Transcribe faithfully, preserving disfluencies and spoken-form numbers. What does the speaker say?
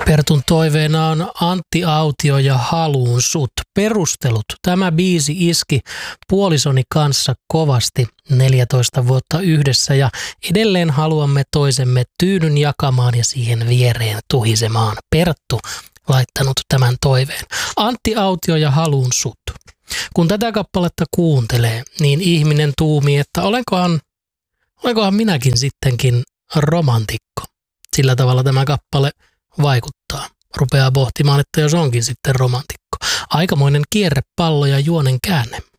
Pertun toiveena on Antti Autio ja Haluun sut. Perustelut. Tämä biisi iski puolisoni kanssa kovasti neljätoista vuotta yhdessä ja edelleen haluamme toisemme tyynyn jakamaan ja siihen viereen tuhisemaan. Perttu laittanut tämän toiveen. Antti Autio ja Haluun sut. Kun tätä kappaletta kuuntelee, niin ihminen tuumii, että olenkohan, olenkohan minäkin sittenkin romantikko. Sillä tavalla tämä kappale vaikuttaa. Rupeaa pohtimaan, että jos onkin sitten romantikko. Aikamoinen kierrepallo ja juonen käänne.